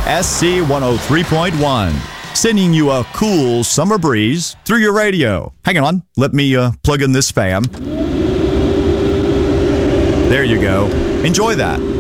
SC 103.1. Sending you a cool summer breeze through your radio. Hang on, let me plug in this fan. There you go. Enjoy that.